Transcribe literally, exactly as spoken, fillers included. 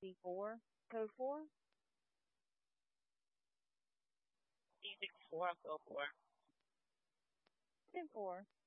C four. Code four. C six four, go for. ten four.